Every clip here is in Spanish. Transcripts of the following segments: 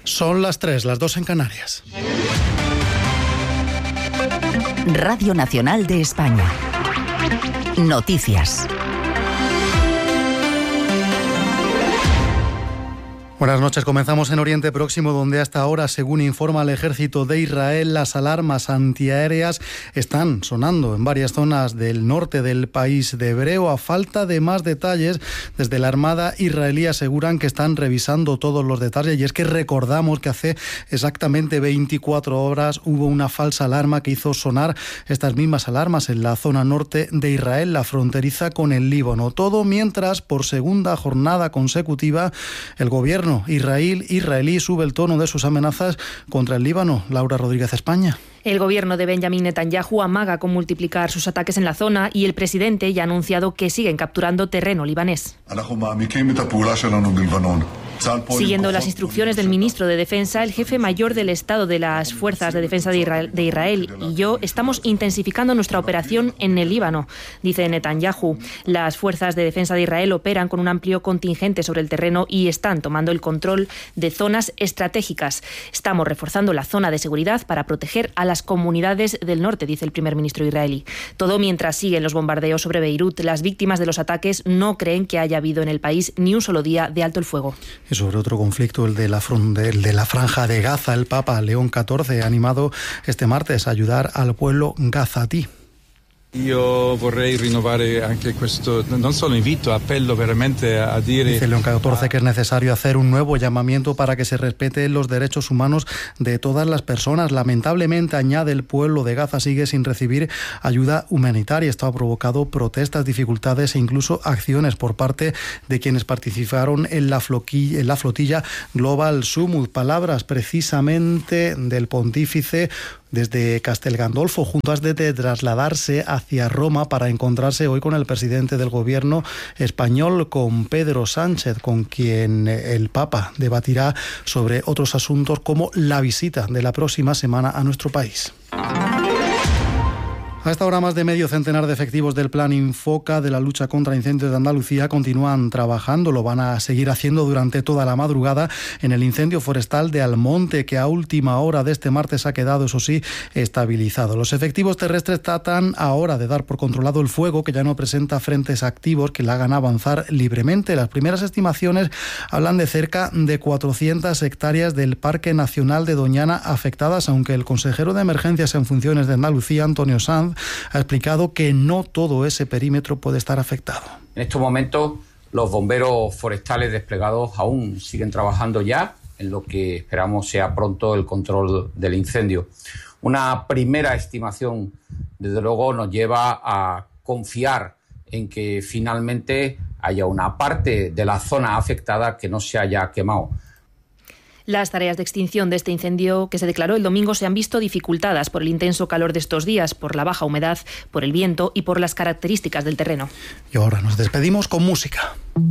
Son las 3, las 2 en Canarias. Radio Nacional de España. Noticias. Buenas noches. Comenzamos en Oriente Próximo, donde hasta ahora, según informa el ejército de Israel, las alarmas antiaéreas están sonando en varias zonas del norte del país de hebreo. A falta de más detalles, desde la Armada israelí aseguran que están revisando todos los detalles. Y es que recordamos que hace exactamente 24 horas hubo una falsa alarma que hizo sonar estas mismas alarmas en la zona norte de Israel, la fronteriza con el Líbano. Todo mientras, por segunda jornada consecutiva, el gobierno israelí sube el tono de sus amenazas contra el Líbano. Laura Rodríguez, España. El gobierno de Benjamin Netanyahu amaga con multiplicar sus ataques en la zona y el presidente ya ha anunciado que siguen capturando terreno libanés. Siguiendo las instrucciones del ministro de Defensa, el jefe mayor del Estado de las Fuerzas de Defensa de Israel y yo estamos intensificando nuestra operación en el Líbano, dice Netanyahu. Las Fuerzas de Defensa de Israel operan con un amplio contingente sobre el terreno y están tomando el control de zonas estratégicas. Estamos reforzando la zona de seguridad para proteger a las comunidades del norte, dice el primer ministro israelí. Todo mientras siguen los bombardeos sobre Beirut. Las víctimas de los ataques no creen que haya habido en el país ni un solo día de alto el fuego. Y sobre otro conflicto, el de la Franja de Gaza, el Papa León XIV ha animado este martes a ayudar al pueblo gazatí. Io vorrei rinnovare anche questo, non solo invito, appello veramente a dire... Dice León XIV que es necesario hacer un nuevo llamamiento para que se respeten los derechos humanos de todas las personas. Lamentablemente, añade, el pueblo de Gaza sigue sin recibir ayuda humanitaria. Esto ha provocado protestas, dificultades e incluso acciones por parte de quienes participaron en la flotilla Global Summit. Palabras precisamente del pontífice desde Castel Gandolfo, junto a de trasladarse hacia Roma para encontrarse hoy con el presidente del gobierno español, con Pedro Sánchez, con quien el Papa debatirá sobre otros asuntos como la visita de la próxima semana a nuestro país. A esta hora, más de medio centenar de efectivos del Plan Infoca de la lucha contra incendios de Andalucía continúan trabajando. Lo van a seguir haciendo durante toda la madrugada en el incendio forestal de Almonte, que a última hora de este martes ha quedado, eso sí, estabilizado. Los efectivos terrestres tratan ahora de dar por controlado el fuego, que ya no presenta frentes activos que le hagan avanzar libremente. Las primeras estimaciones hablan de cerca de 400 hectáreas del Parque Nacional de Doñana afectadas, aunque el consejero de Emergencias en Funciones de Andalucía, Antonio Sanz, ha explicado que no todo ese perímetro puede estar afectado. En estos momentos, los bomberos forestales desplegados aún siguen trabajando ya en lo que esperamos sea pronto el control del incendio. Una primera estimación, desde luego, nos lleva a confiar en que finalmente haya una parte de la zona afectada que no se haya quemado. Las tareas de extinción de este incendio que se declaró el domingo se han visto dificultadas por el intenso calor de estos días, por la baja humedad, por el viento y por las características del terreno. Y ahora nos despedimos con música.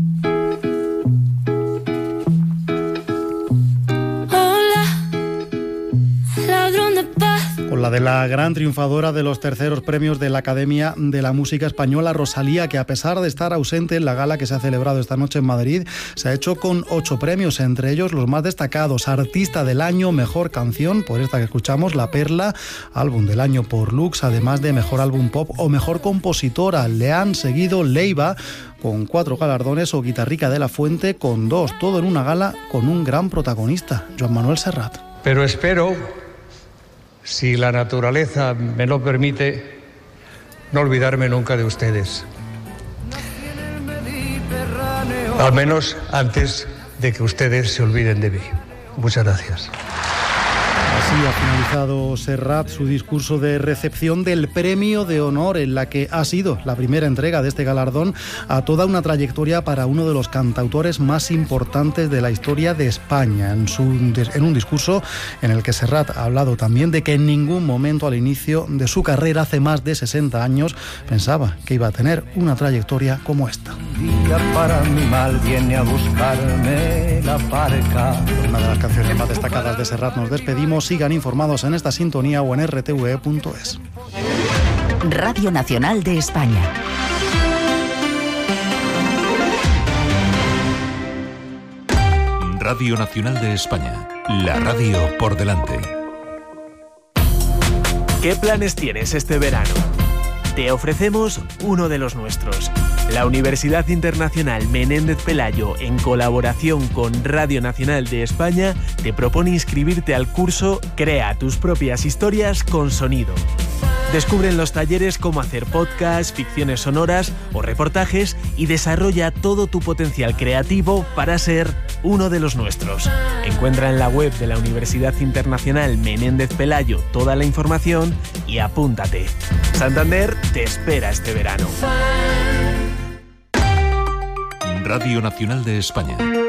Con la de la gran triunfadora de los terceros premios de la Academia de la Música Española, Rosalía, que a pesar de estar ausente en la gala que se ha celebrado esta noche en Madrid, se ha hecho con 8 premios, entre ellos los más destacados: Artista del Año, Mejor Canción, por esta que escuchamos, La Perla, Álbum del Año por Lux, además de Mejor Álbum Pop o Mejor Compositora. Le han seguido Leiva, con 4 galardones, o Guitarrica de la Fuente, con 2, todo en una gala con un gran protagonista, Joan Manuel Serrat. Pero espero, si la naturaleza me lo permite, no olvidarme nunca de ustedes. Al menos antes de que ustedes se olviden de mí. Muchas gracias. Así ha finalizado Serrat su discurso de recepción del Premio de Honor, en la que ha sido la primera entrega de este galardón a toda una trayectoria para uno de los cantautores más importantes de la historia de España. En un discurso en el que Serrat ha hablado también de que en ningún momento al inicio de su carrera, hace más de 60 años, pensaba que iba a tener una trayectoria como esta. Para mi mal viene a buscarme la parca. Una de las canciones más destacadas de Serrat nos despedimos. Sigan informados en esta sintonía o en rtve.es. Radio Nacional de España. Radio Nacional de España. La radio por delante. ¿Qué planes tienes este verano? Te ofrecemos uno de los nuestros. La Universidad Internacional Menéndez Pelayo, en colaboración con Radio Nacional de España, te propone inscribirte al curso Crea tus propias historias con sonido. Descubre en los talleres cómo hacer podcasts, ficciones sonoras o reportajes y desarrolla todo tu potencial creativo para ser uno de los nuestros. Encuentra en la web de la Universidad Internacional Menéndez Pelayo toda la información y apúntate. Santander te espera este verano. Radio Nacional de España.